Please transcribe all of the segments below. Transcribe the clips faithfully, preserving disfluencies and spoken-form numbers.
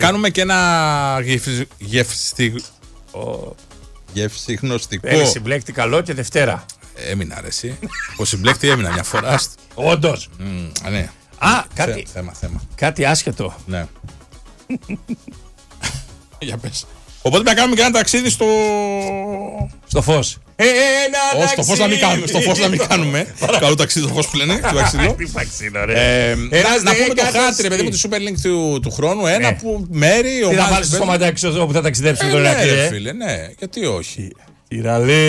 Κάνουμε και ένα γευστικό. Γευσιγνωστικό. Πέρυσι συμπλέκτη καλό και Δευτέρα. Έμεινα αρέσει. Ο συμπλέκτη έμεινα μια φορά. Όντως. Mm, ναι. Α, κάτι, Θε, θέμα, θέμα. κάτι άσχετο. Ναι. Για πες. Οπότε να κάνουμε και ένα ταξίδι στο... Στο φως. Όχι, στο φως να μην κάνουμε. Στο φως να μην κάνουμε. Καλό ταξίδι στο φως που λένε. Το ταξίδι. Να πούμε το χάτρι, παιδί μου, τη Super Link του χρόνου. Ένα που μέρη. Τι θα βάλεις στο στοματάκι όπου θα ταξιδέψουμε τον Ηρακλή. Φίλε, ναι, γιατί όχι. Ηραλέ,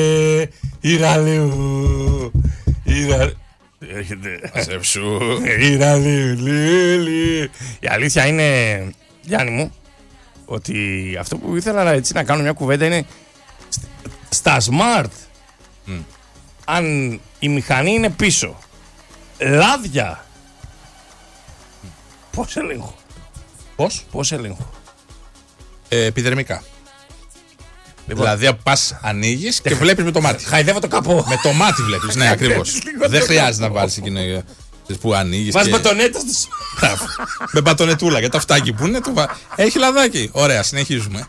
Ηραλέου, Ηραλέ. Έρχεται. Ασέψου. Ηραλέ. Η αλήθεια είναι, Γιάννη μου, ότι αυτό που ήθελα έτσι να κάνω μια κουβέντα είναι στα smart. Mm. Αν η μηχανή είναι πίσω, λάδια, mm. πώς ελέγχω. Πώς? Πώς ελέγχω. Ε, επιδερμικά. Λοιπόν, δηλαδή πας, ανοίγεις και βλέπεις με το μάτι. Χαϊδεύω το καπό. Με το μάτι βλέπεις, ναι, ακριβώς. Δεν χρειάζεται να βάλεις εκείνο που ανοίγεις. Βάζεις και... μπατονέτα στους... με μπατονετούλα και το αυτάκι που είναι. Το... Έχει λαδάκι. Ωραία, συνεχίζουμε.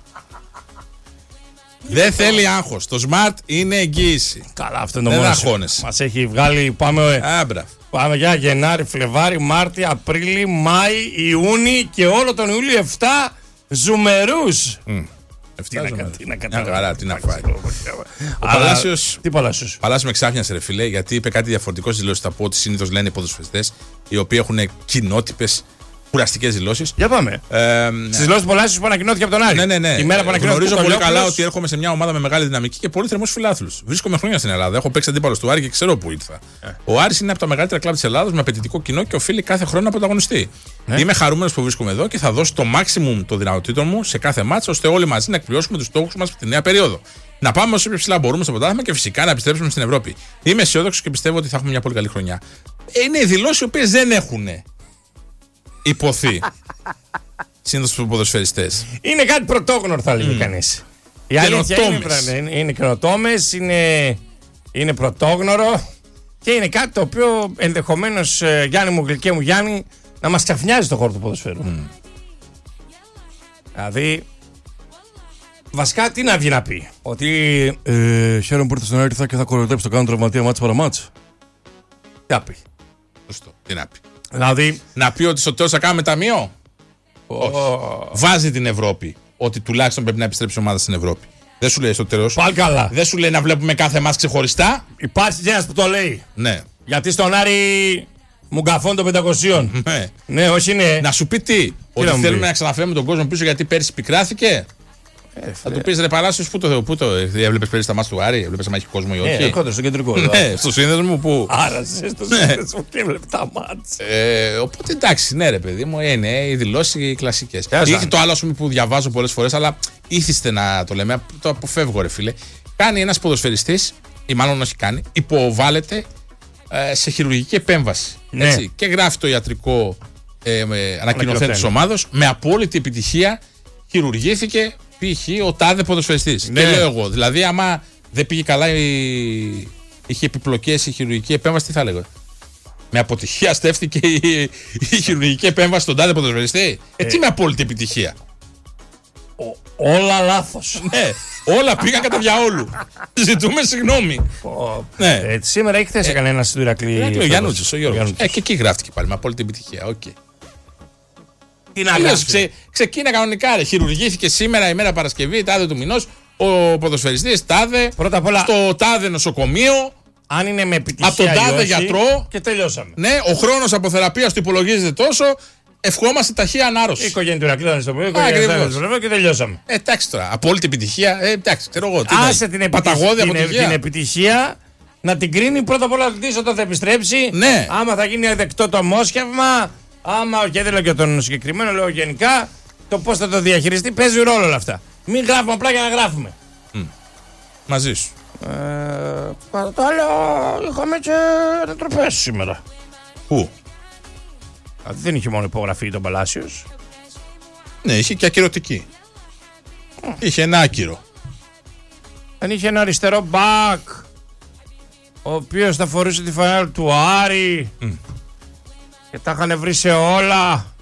Δεν θέλει άγχος. Το smart είναι εγγύηση. Καλά, αυτό είναι το μόνο. Δεν μας έχει βγάλει, πάμε, Άμπρα. πάμε για Γενάρη, Φλεβάρι, Μάρτι, Απρίλη, Μάη, Ιούνι και όλο τον Ιούλιο επτά ζουμερούς. Mm. Τι να κάνει, τι να κάνει. Μια χαρά, τι να φάει. Ο Αλλά... Παλάσιος. Τι Παλάσιος. Παλάσιος με ξάφνιασε, ρε φίλε, γιατί είπε κάτι διαφορετικό στις δηλώσεις από ό,τι συνήθως λένε οι ποδοσφαιριστές, οι οποίοι έχουν κοινότυπες κουραστικές δηλώσεις. Για πάμε. Ε, Στις δηλώσεις του Παλάσιου που ανακοινώθηκε από τον Άρη. Ναι, ναι, ναι. Η μέρα που γνωρίζω πολύ καλά ότι έρχομαι σε μια ομάδα με μεγάλη δυναμική και πολύ θερμούς φιλάθλους. Βρίσκομαι χρόνια στην Ελλάδα. Έχω παίξει αντίπαλος του Άρη και ξέρω που ήρθα. Ε. Ο Άρης είναι από τα μεγαλύτερα κλαμπ της Ελλάδας με απαιτητικό κοινό και οφείλει κάθε χρόνο να πρωταγωνιστεί. Ε. Είμαι χαρούμενος που βρίσκομαι εδώ και θα δώσω το maximum των δυνατοτήτων μου σε κάθε μάτσα ώστε όλοι μαζί να εκπληρώσουμε τους στόχους μας τη νέα περίοδο. Να πάμε όσο πιο ψηλά μπορούμε στο πρωτάθλημα και φυσικά να επιστρέψουμε στην Ευρώπη. Είμαι αισιόδοξος και πιστεύω ότι θα έχουμε μια πολύ καλή χρονιά. Είναι δηλώσεις οι οποίες δεν έχουν υποθεί. Συνήθως στους ποδοσφαιριστές. Είναι κάτι πρωτόγνωρο, θα λέγει mm. κανείς. Η αλήθεια είναι, είναι, είναι καινοτόμες, είναι, είναι πρωτόγνωρο και είναι κάτι το οποίο ενδεχομένως, Γιάννη μου, γλυκέ μου Γιάννη, να μας ξαφνιάζει το χώρο του ποδοσφαίρου. Mm. Δηλαδή, βασικά τι να βγει να πει. Ότι ε, χαίρομαι που ήρθα στον Άρη και θα κοροϊδέψω το κάνω τραυματία μάτς παραμάτς. Τι να πει. Σωστό, τι να πει. Δηλαδή, να πει ότι στο τέλος θα κάνουμε ταμείο. Όχι. Oh. Βάζει την Ευρώπη. Ότι τουλάχιστον πρέπει να επιστρέψει η ομάδα στην Ευρώπη. Δεν σου λέει στο τέλος. Πάλι καλά. Δεν σου λέει να βλέπουμε κάθε μας ξεχωριστά. Υπάρχει και ένας που το λέει. Ναι. Γιατί στον Άρη μου γκαφών των πεντακοσίων. Ναι. Ναι, όχι είναι. Να σου πει τι. τι ότι θέλουμε πει. να ξαναφέρουμε τον κόσμο πίσω γιατί πέρυσι πικράθηκε. Ε, θα του πει ρε Παλάσιος, πού το, πού το έβλεπε πέρυσι τα μάτια του Άρη, έβλεπε αν έχει κόσμο ή όχι. Ναι, κόντρα στο κεντρικό. Ναι, στο σύνδεσμο που. Άρα είσαι στο σύνδεσμο και έβλεπε τα μάτια. Ε, οπότε εντάξει, ναι, ρε παιδί μου, είναι οι δηλώσεις οι κλασικές. Είχε το άλλο πούμε, που διαβάζω πολλές φορές, αλλά ήθιστε να το λέμε, το αποφεύγω, ρε φίλε. Κάνει ένας ποδοσφαιριστής, ή μάλλον όχι κάνει, υποβάλλεται ε, σε χειρουργική επέμβαση. Ναι. Έτσι, και γράφει το ιατρικό ε, ανακοινωθέν της ομάδος, με απόλυτη επιτυχία χειρουργήθηκε. Π.χ. ο τάδε ποδοσφαιριστής. Ναι. Και λέω εγώ, δηλαδή, άμα δεν πήγε καλά, η... είχε επιπλοκές η χειρουργική επέμβαση, τι θα λέγω. Με αποτυχία στέφθηκε η, η χειρουργική επέμβαση στον τάδε ποδοσφαιριστή. Ε, ε, τι με απόλυτη επιτυχία. Ο, όλα λάθος. Ναι, όλα πήγαν κατά διαόλου. Ζητούμε συγγνώμη. Oh, ναι. ε, σήμερα έχει θέσει ε, κανένα του Ηρακλή. Ο Γιάννουτσος, ο Γιώργος. Ε, και εκεί γράφτηκε πάλι με απόλυτη επιτυχία. Okay. Αλλιώς ξε, ξεκίνα κανονικά, ρε. Χειρουργήθηκε σήμερα ημέρα Παρασκευή, τάδε του μηνός, ο ποδοσφαιριστής τάδε, πρώτα απ' όλα, στο τάδε νοσοκομείο. Αν είναι με επιτυχία από τον τάδε γιατρό. Και τελειώσαμε. Ναι, ο χρόνος αποθεραπείας του υπολογίζεται τόσο. Ευχόμαστε ταχεία ανάρρωση. Η οικογένεια του Ηρακλή ήταν στο πρωί, και τελειώσαμε. Ε, εντάξει τώρα. Απόλυτη επιτυχία. Ε, εντάξει, ξέρω εγώ. Άσε την, επιτυχία, την, την επιτυχία να την κρίνει πρώτα απ' όλα όταν θα επιστρέψει. Ναι. Άμα θα γίνει δεκτό το μόσχευμα. Άμα και δεν λέω και τον συγκεκριμένο, λέω γενικά το πώς θα το διαχειριστεί παίζει ρόλο όλα αυτά. Μην γράφουμε απλά για να γράφουμε. Mm. Μαζί σου. Ε, κατά τα άλλα, είχαμε και ανατροπές σήμερα. Πού? Δεν είχε μόνο υπογραφή τον Παλάσιος. Ναι, είχε και ακυρωτική. Mm. Είχε ένα άκυρο. Δεν είχε ένα αριστερό μπακ, ο οποίος θα φορούσε τη φανέλα του Άρη. Mm. Και τα είχαν βρει σε όλα.